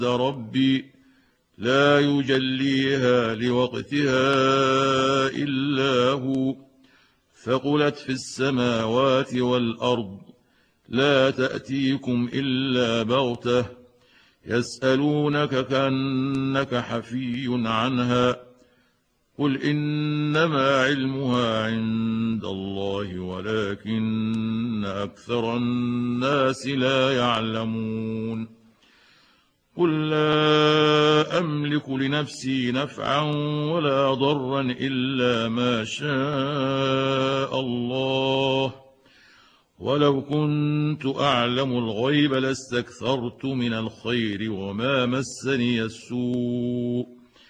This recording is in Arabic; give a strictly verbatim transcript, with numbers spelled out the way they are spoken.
ربي لا يجليها لوقتها إلا هو ثقلت في السماوات والأرض لا تأتيكم إلا بغتة يسألونك كأنك حفي عنها قل إنما علمها عند الله ولكن أكثر الناس لا يعلمون قل لا أملك لنفسي نفعا ولا ضرا إلا ما شاء الله ولو كنت أعلم الغيب لاستكثرت من الخير وما مسني السوء